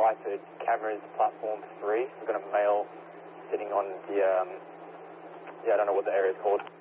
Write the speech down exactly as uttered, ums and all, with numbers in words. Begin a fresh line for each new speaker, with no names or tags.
reply to cameras platform three. We've got a male sitting on the, um, yeah, I don't know what the area is called.